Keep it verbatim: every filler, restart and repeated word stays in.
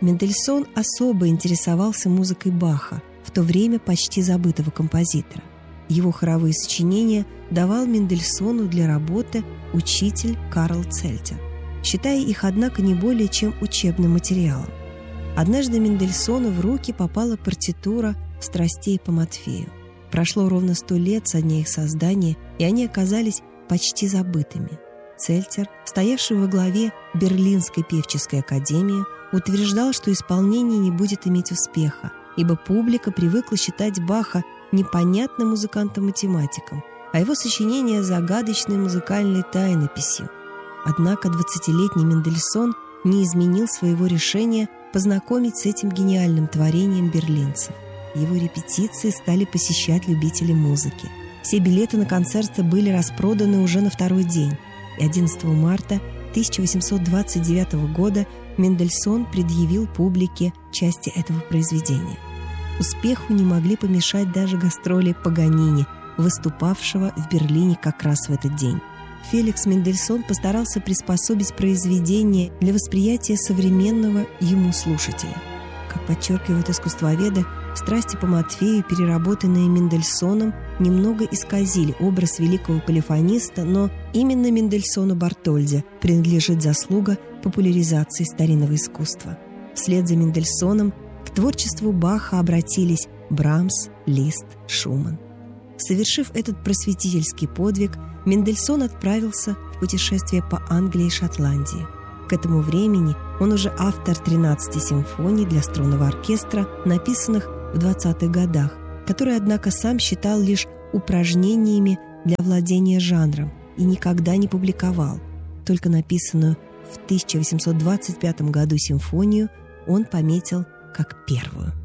Мендельсон особо интересовался музыкой Баха, в то время почти забытого композитора. Его хоровые сочинения давал Мендельсону для работы учитель Карл Цельтер, считая их, однако, не более чем учебным материалом. Однажды Мендельсону в руки попала партитура «Страстей по Матфею». Прошло ровно сто лет со дня их создания, и они оказались почти забытыми. Цельтер, стоявший во главе Берлинской певческой академии, утверждал, что исполнение не будет иметь успеха, ибо публика привыкла считать Баха непонятным музыкантом-математиком, а его сочинения загадочной музыкальной тайнописью. Однако двадцатилетний Мендельсон не изменил своего решения познакомить с этим гениальным творением берлинцев. Его репетиции стали посещать любители музыки. Все билеты на концерты были распроданы уже на второй день, и одиннадцатого марта тысяча восемьсот двадцать девятого года Мендельсон предъявил публике части этого произведения. Успеху не могли помешать даже гастроли Паганини, выступавшего в Берлине как раз в этот день. Феликс Мендельсон постарался приспособить произведение для восприятия современного ему слушателя. Как подчеркивают искусствоведы, «Страсти по Матфею», переработанные Мендельсоном, немного исказили образ великого полифониста, но именно Мендельсону Бартольди принадлежит заслуга популяризации старинного искусства. Вслед за Мендельсоном к творчеству Баха обратились Брамс, Лист, Шуман. Совершив этот просветительский подвиг, Мендельсон отправился в путешествие по Англии и Шотландии. К этому времени он уже автор тринадцати симфоний для струнного оркестра, написанных в двадцатых годах, которые, однако, сам считал лишь упражнениями для владения жанром и никогда не публиковал. Только написанную в тысяча восемьсот двадцать пятом году симфонию он пометил как первую.